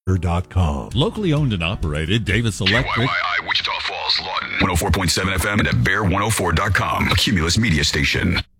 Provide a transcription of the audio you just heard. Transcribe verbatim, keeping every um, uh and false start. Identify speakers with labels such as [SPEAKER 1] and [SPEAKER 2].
[SPEAKER 1] dot com.
[SPEAKER 2] Locally owned and operated, Davis Electric.
[SPEAKER 3] K Y Y I, Wichita Falls, Lawton. one oh four point seven F M and at bear one oh four dot com. A Cumulus media station.